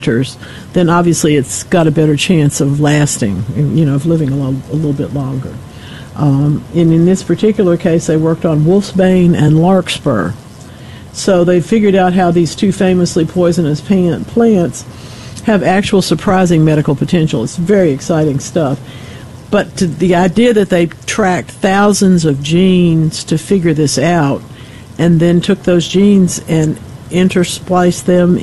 then obviously it's got a better chance of lasting, of living a little bit longer. And in this particular case, they worked on wolfsbane and larkspur. So they figured out how these two famously poisonous plants have actual surprising medical potential. It's very exciting stuff. But the idea that they tracked thousands of genes to figure this out, and then took those genes and inserted them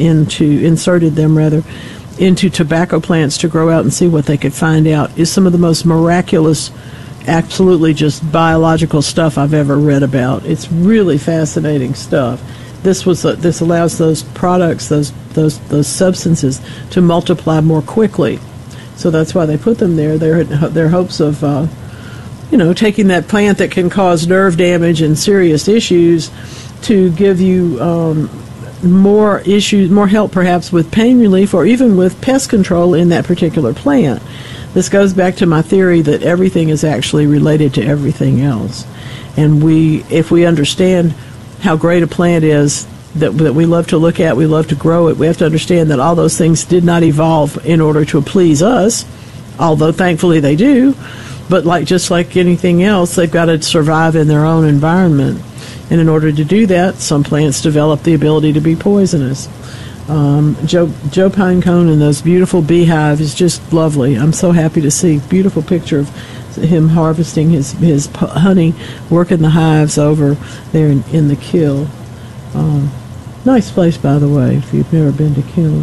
into tobacco plants to grow out and see what they could find out, is some of the most miraculous, absolutely just biological stuff I've ever read about. It's really fascinating stuff. This allows those products, those substances, to multiply more quickly. So that's why they put them there. Their hopes of, taking that plant that can cause nerve damage and serious issues to give you more help perhaps with pain relief or even with pest control in that particular plant. This goes back to my theory that everything is actually related to everything else. And if we understand how great a plant is, that we love to look at, we love to grow it, we have to understand that all those things did not evolve in order to please us, although thankfully they do. But just like anything else, they've got to survive in their own environment. And in order to do that, some plants develop the ability to be poisonous. Joe Pinecone and those beautiful beehives is just lovely. I'm so happy to see. Beautiful picture of him harvesting his honey, working the hives over there in the Kill. Nice place, by the way, if you've never been to Kill.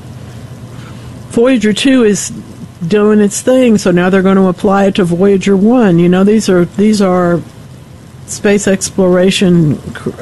Voyager 2 is doing its thing, so now they're going to apply it to Voyager 1. These are space exploration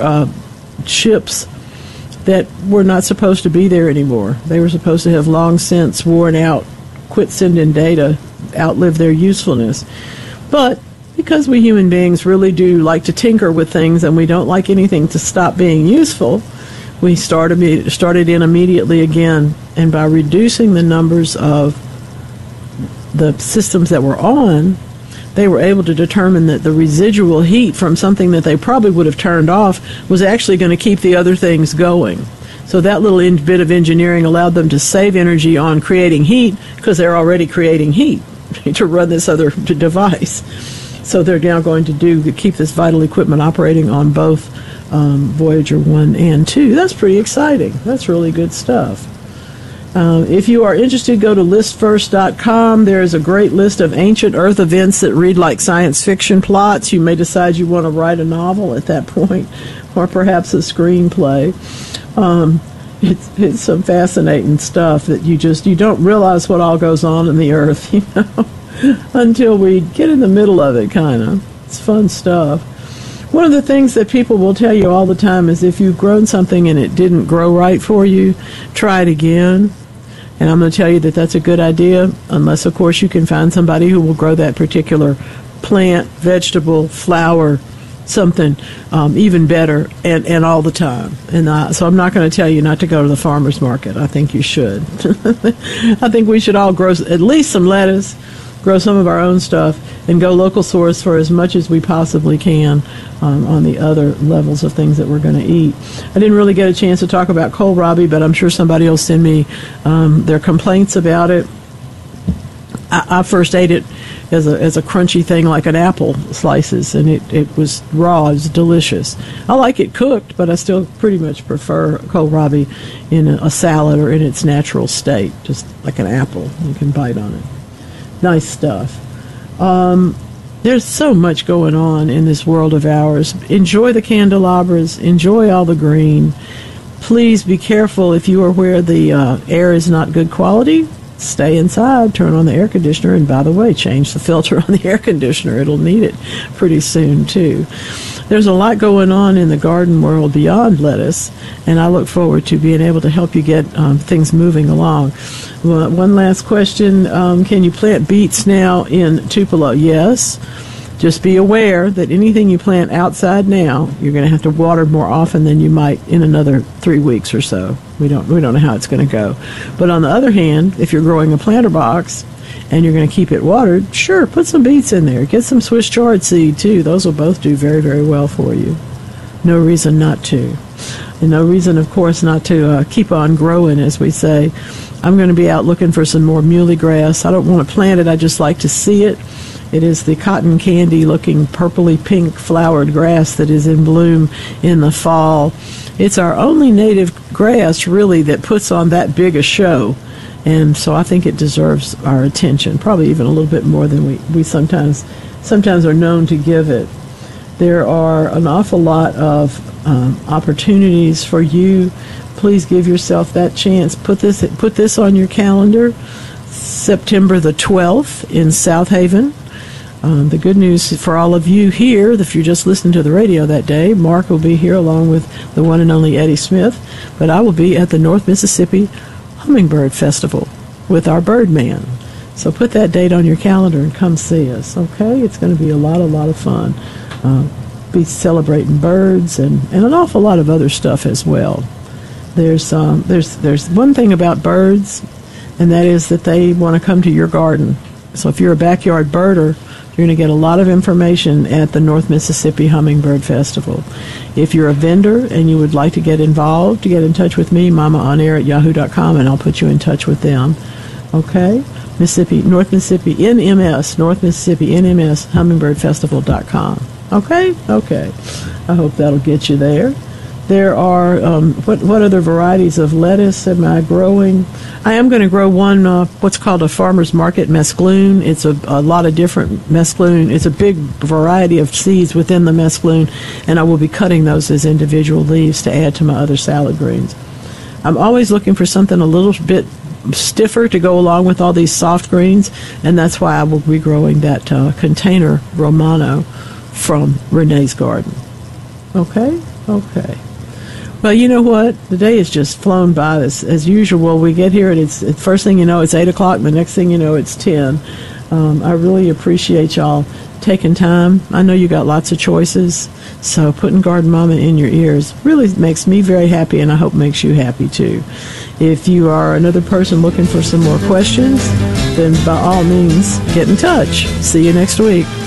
ships that were not supposed to be there anymore. They were supposed to have long since worn out, quit sending data, outlived their usefulness. But because we human beings really do like to tinker with things and we don't like anything to stop being useful, we started in immediately again. And by reducing the numbers of the systems that were on, they were able to determine that the residual heat from something that they probably would have turned off was actually going to keep the other things going. So that little bit of engineering allowed them to save energy on creating heat because they're already creating heat to run this other device. So they're now going to keep this vital equipment operating on both Voyager 1 and 2. That's pretty exciting. That's really good stuff. If you are interested, go to listfirst.com. There is a great list of ancient Earth events that read like science fiction plots. You may decide you want to write a novel at that point, or perhaps a screenplay. It's some fascinating stuff that you don't realize what all goes on in the Earth, until we get in the middle of it, kind of. It's fun stuff. One of the things that people will tell you all the time is if you've grown something and it didn't grow right for you, try it again. And I'm going to tell you that that's a good idea, unless, of course, you can find somebody who will grow that particular plant, vegetable, flower, something even better and all the time. And so I'm not going to tell you not to go to the farmer's market. I think you should. I think we should all grow at least some lettuce, grow some of our own stuff, and go local source for as much as we possibly can on the other levels of things that we're going to eat. I didn't really get a chance to talk about kohlrabi, but I'm sure somebody will send me their complaints about it. I first ate it as a crunchy thing like an apple slices, and it was raw. It was delicious. I like it cooked, but I still pretty much prefer kohlrabi in a salad or in its natural state, just like an apple. You can bite on it. Nice stuff. There's so much going on in this world of ours. Enjoy the candelabras. Enjoy all the green. Please be careful if you are where the air is not good quality. Stay inside, turn on the air conditioner, and by the way, change the filter on the air conditioner. It'll need it pretty soon, too. There's a lot going on in the garden world beyond lettuce, and I look forward to being able to help you get things moving along. One last question. Can you plant beets now in Tupelo? Yes. Just be aware that anything you plant outside now, you're going to have to water more often than you might in another 3 weeks or so. We don't know how it's going to go. But on the other hand, if you're growing a planter box and you're going to keep it watered, sure, put some beets in there. Get some Swiss chard seed, too. Those will both do very, very well for you. No reason not to. And no reason, of course, not to keep on growing, as we say. I'm going to be out looking for some more muhly grass. I don't want to plant it. I just like to see it. It is the cotton candy looking purpley pink flowered grass that is in bloom in the fall. It's our only native grass really that puts on that big a show. And so I think it deserves our attention, probably even a little bit more than we sometimes are known to give it. There are an awful lot of opportunities for you. Please give yourself that chance. Put this on your calendar. September the 12th in South Haven. The good news for all of you here, if you're just listening to the radio that day, Mark will be here along with the one and only Eddie Smith. But I will be at the North Mississippi Hummingbird Festival with our Birdman. So put that date on your calendar and come see us, okay? It's going to be a lot of fun. Be celebrating birds and an awful lot of other stuff as well. There's one thing about birds, and that is that they want to come to your garden. So if you're a backyard birder, you're going to get a lot of information at the North Mississippi Hummingbird Festival. If you're a vendor and you would like to get involved, get in touch with me, mamaonair@yahoo.com, and I'll put you in touch with them. Okay? North Mississippi NMS, hummingbirdfestival.com. Okay? Okay. I hope that'll get you there. There are, what other varieties of lettuce am I growing? I am going to grow one, what's called a farmer's market mesclun. It's a lot of different mesclun. It's a big variety of seeds within the mesclun, and I will be cutting those as individual leaves to add to my other salad greens. I'm always looking for something a little bit stiffer to go along with all these soft greens, and that's why I will be growing that container Romano from Renee's Garden. Okay? Okay. Well, you know what? The day has just flown by. As usual, we get here, and it's first thing you know, it's 8 o'clock, and the next thing you know, it's 10. I really appreciate y'all taking time. I know you got lots of choices, so putting Garden Mama in your ears really makes me very happy, and I hope makes you happy, too. If you are another person looking for some more questions, then by all means, get in touch. See you next week.